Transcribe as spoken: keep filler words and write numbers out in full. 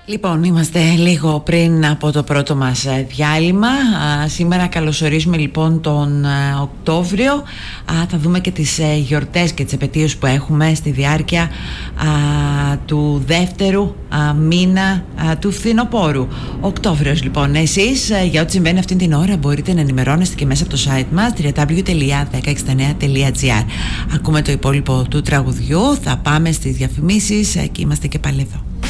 Λοιπόν, είμαστε λίγο πριν από το πρώτο μας διάλειμμα. Σήμερα καλωσορίζουμε λοιπόν τον Οκτώβριο. Θα δούμε και τις γιορτές και τις επετείους που έχουμε στη διάρκεια του δεύτερου μήνα του φθινοπόρου. Οκτώβριος λοιπόν. Εσείς για ό,τι συμβαίνει αυτήν την ώρα μπορείτε να ενημερώνεστε και μέσα από το site μας double-u double-u double-u τελεία δέκα εξήντα εννέα τελεία τζι άρ. Ακούμε το υπόλοιπο του τραγουδιού. Θα πάμε στις διαφημίσεις και είμαστε και πάλι εδώ.